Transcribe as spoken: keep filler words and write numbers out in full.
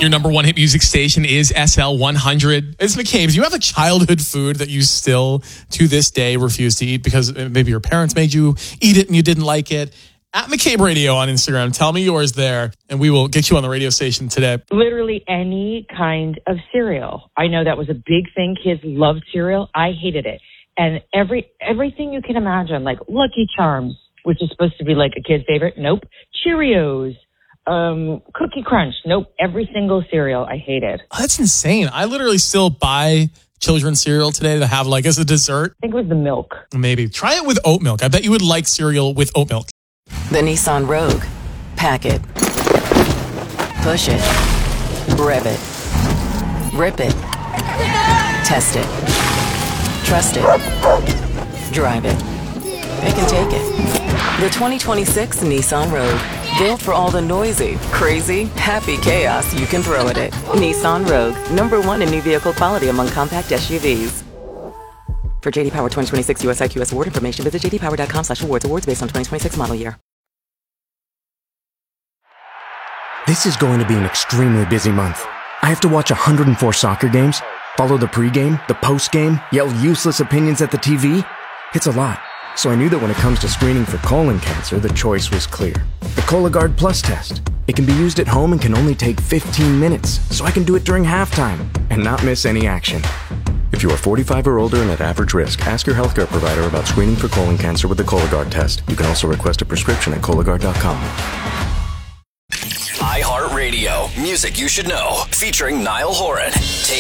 Your number one hit music station is S L one hundred. It's McCabe's. You have a childhood food that you still, to this day, refuse to eat because maybe your parents made you eat it and you didn't like it. At McCabe Radio on Instagram. Tell me yours there, and we will get you on the radio station today. Literally any kind of cereal. I know that was a big thing. Kids loved cereal. I hated it. And every everything you can imagine, like Lucky Charms, which is supposed to be like a kid's favorite. Nope. Cheerios. Um, Cookie Crunch. Nope. Every single cereal I hated. Oh, that's insane. I literally still buy children's cereal today to have like as a dessert. I think it was the milk. Maybe. Try it with oat milk. I bet you would like cereal with oat milk. The Nissan Rogue. Pack it. Push it. Rev it. Rip it. Test it. Trust it. Drive it. It can take it. The twenty twenty-six Nissan Rogue. Built for all the noisy, crazy, happy chaos you can throw at it. Nissan Rogue. Number one in new vehicle quality among compact S U Vs. For J D Power twenty twenty-six U S I Q S award information, visit j d power dot com slash awards. Awards based on twenty twenty-six model year. This is going to be an extremely busy month. I have to watch one hundred four soccer games, follow the pregame, the postgame, yell useless opinions at the T V. It's a lot. So I knew that when it comes to screening for colon cancer, the choice was clear. The Cologuard Plus test. It can be used at home and can only take fifteen minutes, so I can do it during halftime and not miss any action. If you are forty-five or older and at average risk, ask your healthcare provider about screening for colon cancer with the Cologuard test. You can also request a prescription at Cologuard dot com. iHeartRadio. Music you should know. Featuring Niall Horan. Take